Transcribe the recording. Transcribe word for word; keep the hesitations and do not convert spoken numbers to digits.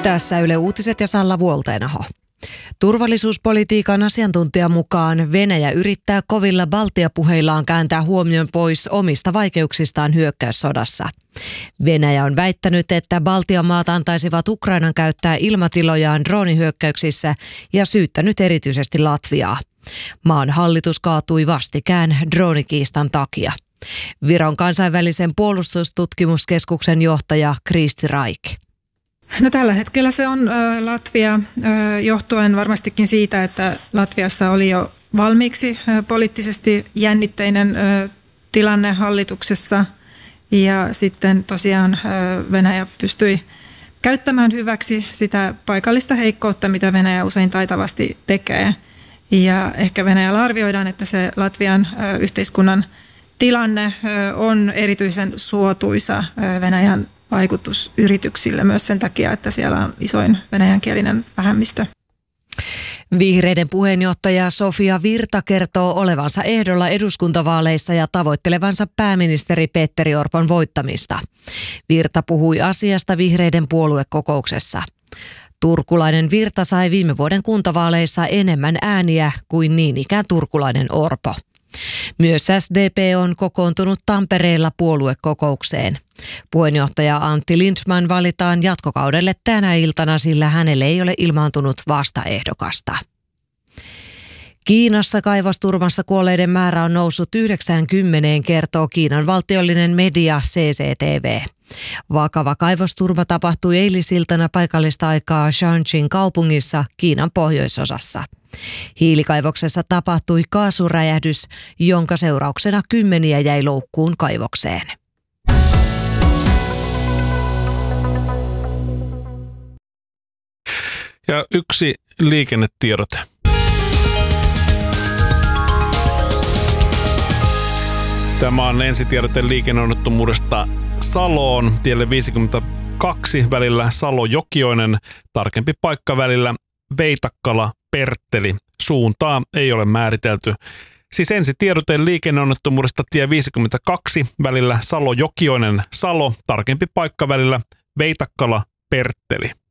Tässä Yle Uutiset ja Salla Vuolteenaho. Turvallisuuspolitiikan asiantuntijan mukaan Venäjä yrittää kovilla Baltia-puheillaan kääntää huomion pois omista vaikeuksistaan hyökkäyssodassa. Venäjä on väittänyt, että Baltian maat antaisivat Ukrainan käyttää ilmatilojaan droonihyökkäyksissä ja syyttänyt erityisesti Latviaa. Maan hallitus kaatui vastikään droonikiistan takia. Viron kansainvälisen puolustustutkimuskeskuksen johtaja Kristi Raik. No tällä hetkellä se on ä, Latvia ä, johtuen varmastikin siitä, että Latviassa oli jo valmiiksi ä, poliittisesti jännitteinen ä, tilanne hallituksessa ja sitten tosiaan ä, Venäjä pystyi käyttämään hyväksi sitä paikallista heikkoutta, mitä Venäjä usein taitavasti tekee. Ja ehkä Venäjällä arvioidaan, että se Latvian ä, yhteiskunnan tilanne ä, on erityisen suotuisa ä, Venäjän vaikutusyrityksille myös sen takia, että siellä on isoin venäjänkielinen vähemmistö. Vihreiden puheenjohtaja Sofia Virta kertoo olevansa ehdolla eduskuntavaaleissa ja tavoittelevansa pääministeri Petteri Orpon voittamista. Virta puhui asiasta Vihreiden puoluekokouksessa. Turkulainen Virta sai viime vuoden kuntavaaleissa enemmän ääniä kuin niin ikään turkulainen Orpo. Myös S D P on kokoontunut Tampereella puoluekokoukseen. Puheenjohtaja Antti Lindman valitaan jatkokaudelle tänä iltana, sillä hänelle ei ole ilmaantunut vastaehdokasta. Kiinassa kaivosturmassa kuolleiden määrä on noussut yhdeksäänkymmeneen, kertoo Kiinan valtiollinen media C C T V. Vakava kaivosturma tapahtui eilisiltana paikallista aikaa Shanxin kaupungissa Kiinan pohjoisosassa. Hiilikaivoksessa tapahtui kaasuräjähdys, jonka seurauksena kymmeniä jäi loukkuun kaivokseen. Ja yksi liikennetiedote. Tämä on ensitiedote liikenneonnettomuudesta Saloon, tielle viisikymmentäkaksi välillä Salo-Jokioinen, tarkempi paikka välillä Veitakkala-Pertteli. Suuntaa ei ole määritelty. Siis ensitiedote liikenneonnettomuudesta tie viisikymmentäkaksi välillä Salo-Jokioinen Salo, tarkempi paikka välillä Veitakkala-Pertteli.